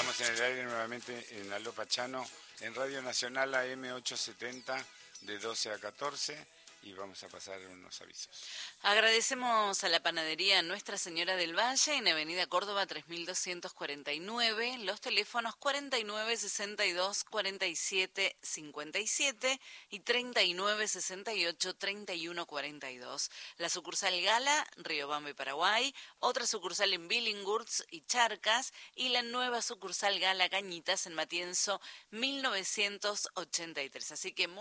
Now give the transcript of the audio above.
Estamos en el aire nuevamente en Aló Pachano, en Radio Nacional AM 870 de 12 a 14 y vamos a pasar unos avisos. Agradecemos a la panadería Nuestra Señora del Valle en Avenida Córdoba 3249, los teléfonos 49 62 47 57 y 39 68 31 42. La sucursal Gala, Riobamba, Paraguay, otra sucursal en Billinghurst y Charcas y la nueva sucursal Gala Cañitas en Matienzo 1983. Así que